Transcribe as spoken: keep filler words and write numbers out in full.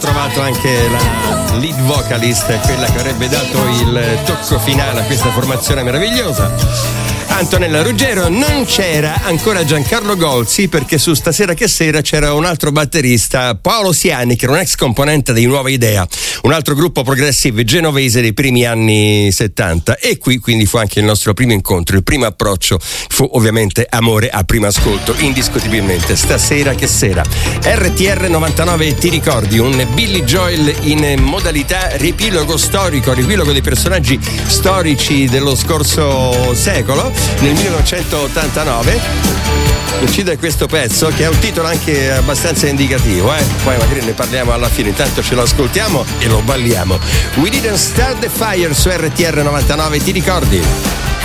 Trovato anche la lead vocalist, quella che avrebbe dato il tocco finale a questa formazione meravigliosa. Antonella Ruggero. Non c'era ancora Giancarlo Golzi, perché su Stasera che Sera c'era un altro batterista, Paolo Siani, che era un ex componente di Nuova Idea, un altro gruppo progressive genovese dei primi anni settanta, e qui quindi fu anche il nostro primo incontro, il primo approccio fu ovviamente amore a primo ascolto, indiscutibilmente. Stasera che Sera. R T R novantanove ti ricordi, un Billy Joel in modalità riepilogo storico, riepilogo dei personaggi storici dello scorso secolo. Nel millenovecentottantanove incide questo pezzo che ha un titolo anche abbastanza indicativo, eh? Poi magari ne parliamo alla fine, intanto ce lo ascoltiamo e lo balliamo. We Didn't Start the Fire su R T R novantanove, ti ricordi?